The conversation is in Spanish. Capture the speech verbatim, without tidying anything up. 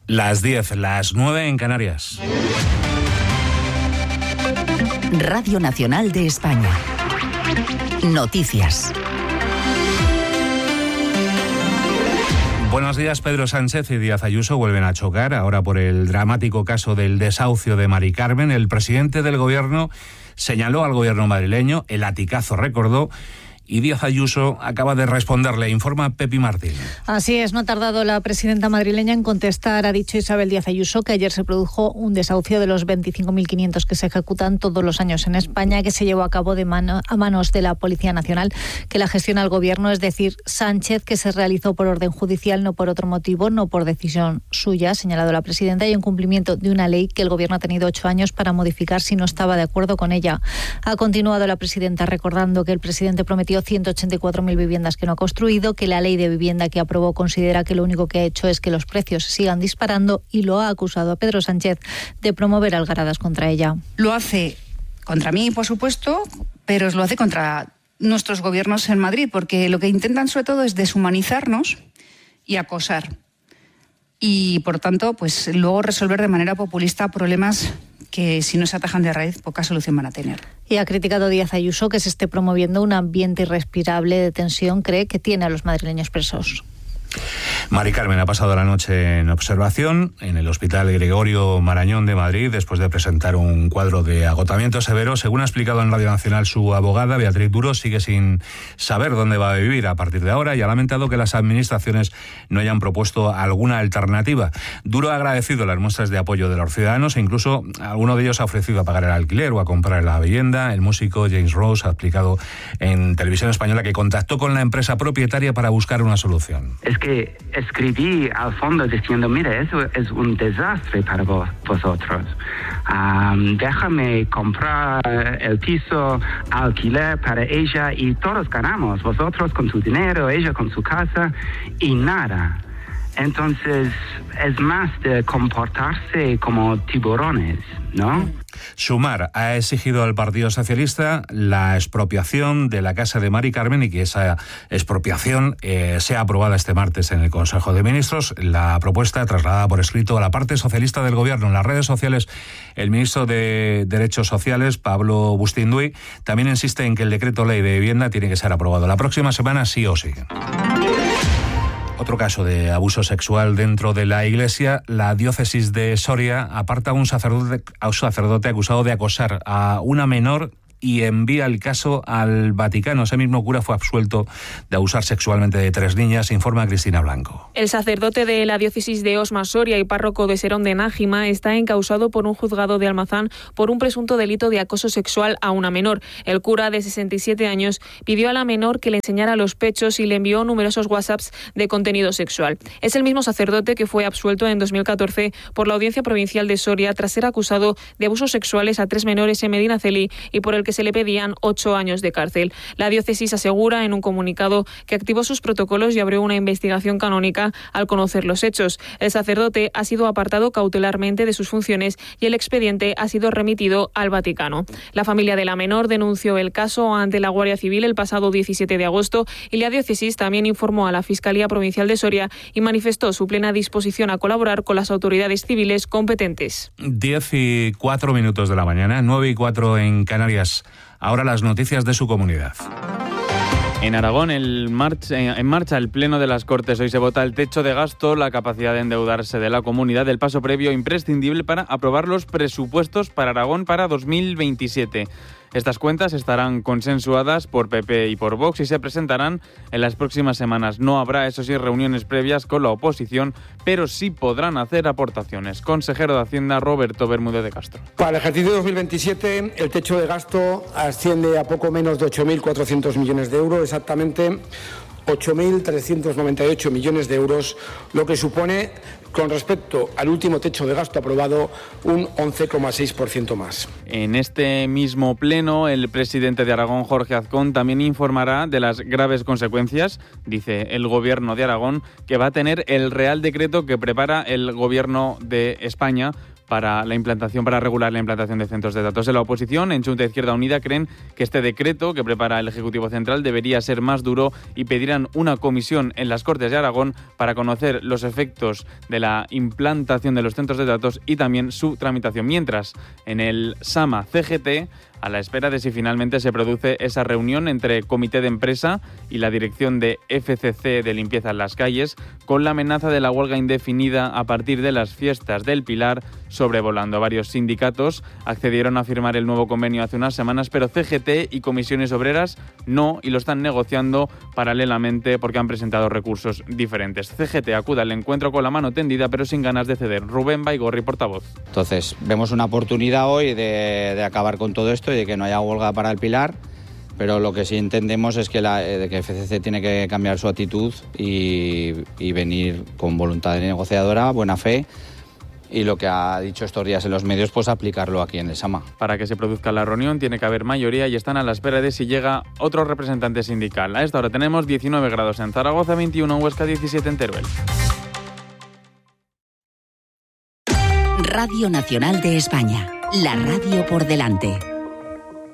Las diez, las nueve en Canarias. Radio Nacional de España. Noticias. Buenos días. Pedro Sánchez y Díaz Ayuso vuelven a chocar, ahora por el dramático caso del desahucio de Mari Carmen. El presidente del gobierno señaló al gobierno madrileño, el latigazo recordó, y Díaz Ayuso acaba de responderle. Informa Pepi Martín. Así es, no ha tardado la presidenta madrileña en contestar. Ha dicho Isabel Díaz Ayuso que ayer se produjo un desahucio de los veinticinco mil quinientos que se ejecutan todos los años en España, que se llevó a cabo de mano, a manos de la Policía Nacional, que la gestiona el gobierno, es decir, Sánchez, que se realizó por orden judicial, no por otro motivo, no por decisión suya, ha señalado la presidenta, y en cumplimiento de una ley que el gobierno ha tenido ocho años para modificar si no estaba de acuerdo con ella. Ha continuado la presidenta recordando que el presidente prometió ciento ochenta y cuatro mil viviendas que no ha construido, que la ley de vivienda que aprobó considera que lo único que ha hecho es que los precios sigan disparando, y lo ha acusado a Pedro Sánchez de promover algaradas contra ella. Lo hace contra mí, por supuesto, pero lo hace contra nuestros gobiernos en Madrid, porque lo que intentan sobre todo es deshumanizarnos y acosar. Y, por tanto, pues luego resolver de manera populista problemas que, si no se atajan de raíz, poca solución van a tener. Y ha criticado Díaz Ayuso que se esté promoviendo un ambiente irrespirable de tensión. Cree que tiene a los madrileños presos. Mari Carmen ha pasado la noche en observación en el Hospital Gregorio Marañón de Madrid después de presentar un cuadro de agotamiento severo. Según ha explicado en Radio Nacional su abogada, Beatriz Duro, sigue sin saber dónde va a vivir a partir de ahora y ha lamentado que las administraciones no hayan propuesto alguna alternativa. Duro ha agradecido las muestras de apoyo de los ciudadanos e incluso alguno de ellos ha ofrecido a pagar el alquiler o a comprar la vivienda. El músico James Rose ha explicado en Televisión Española que contactó con la empresa propietaria para buscar una solución. Es que escribí al fondo diciendo, mira, eso es un desastre para vos, vosotros. Um, déjame comprar el piso, alquiler para ella y todos ganamos. Vosotros con su dinero, ella con su casa y nada. Entonces es más de comportarse como tiburones, ¿no? Sumar ha exigido al Partido Socialista la expropiación de la casa de Mari Carmen y que esa expropiación eh, sea aprobada este martes en el Consejo de Ministros. La propuesta trasladada por escrito a la parte socialista del Gobierno. En las redes sociales, el ministro de Derechos Sociales, Pablo Bustinduy, también insiste en que el decreto ley de vivienda tiene que ser aprobado la próxima semana sí o sí. Otro caso de abuso sexual dentro de la Iglesia. La diócesis de Soria aparta a un sacerdote, a un sacerdote acusado de acosar a una menor y envía el caso al Vaticano. Ese mismo cura fue absuelto de abusar sexualmente de tres niñas, informa Cristina Blanco. El sacerdote de la diócesis de Osma Soria y párroco de Serón de Nájima está encausado por un juzgado de Almazán por un presunto delito de acoso sexual a una menor. El cura, de sesenta y siete años, pidió a la menor que le enseñara los pechos y le envió numerosos WhatsApps de contenido sexual. Es el mismo sacerdote que fue absuelto en dos mil catorce por la Audiencia Provincial de Soria tras ser acusado de abusos sexuales a tres menores en Medinaceli y por el que se le pedían ocho años de cárcel. La diócesis asegura en un comunicado que activó sus protocolos y abrió una investigación canónica al conocer los hechos. El sacerdote ha sido apartado cautelarmente de sus funciones y el expediente ha sido remitido al Vaticano. La familia de la menor denunció el caso ante la Guardia Civil el pasado diecisiete de agosto y la diócesis también informó a la Fiscalía Provincial de Soria y manifestó su plena disposición a colaborar con las autoridades civiles competentes. Diez y cuatro minutos de la mañana, nueve y cuatro en Canarias. Ahora las noticias de su comunidad. En Aragón, el marcha, en marcha el Pleno de las Cortes. Hoy se vota el techo de gasto, la capacidad de endeudarse de la comunidad, el paso previo imprescindible para aprobar los presupuestos para Aragón para dos mil veintisiete. Estas cuentas estarán consensuadas por P P y por Vox y se presentarán en las próximas semanas. No habrá, eso sí, reuniones previas con la oposición, pero sí podrán hacer aportaciones. Consejero de Hacienda, Roberto Bermúdez de Castro. Para el ejercicio dos mil veintisiete, el techo de gasto asciende a poco menos de ocho mil cuatrocientos millones de euros, exactamente ocho mil trescientos noventa y ocho millones de euros, lo que supone, con respecto al último techo de gasto aprobado, un once coma seis por ciento más. En este mismo pleno, el presidente de Aragón, Jorge Azcón, también informará de las graves consecuencias, dice el Gobierno de Aragón, que va a tener el Real Decreto que prepara el Gobierno de España para la implantación, para regular la implantación de centros de datos. En la oposición, en Junta Izquierda Unida, creen que este decreto que prepara el Ejecutivo Central debería ser más duro y pedirán una comisión en las Cortes de Aragón para conocer los efectos de la implantación de los centros de datos y también su tramitación. Mientras, en el SAMA C G T, a la espera de si finalmente se produce esa reunión entre Comité de Empresa y la dirección de F C C de Limpieza en las Calles, con la amenaza de la huelga indefinida a partir de las fiestas del Pilar sobrevolando. Varios sindicatos accedieron a firmar el nuevo convenio hace unas semanas, pero C G T y comisiones obreras no, y lo están negociando paralelamente porque han presentado recursos diferentes. C G T acude al encuentro con la mano tendida, pero sin ganas de ceder. Rubén Baigorri, portavoz. Entonces, vemos una oportunidad hoy de, de acabar con todo esto y de que no haya huelga para el Pilar, pero lo que sí entendemos es que, la, de que F C C tiene que cambiar su actitud y, y venir con voluntad negociadora, buena fe, y lo que ha dicho estos días en los medios, pues aplicarlo aquí en el SAMA. Para que se produzca la reunión tiene que haber mayoría y están a la espera de si llega otro representante sindical. A esta hora tenemos diecinueve grados en Zaragoza, veintiuno en Huesca, diecisiete en Teruel. Radio Nacional de España, la radio por delante.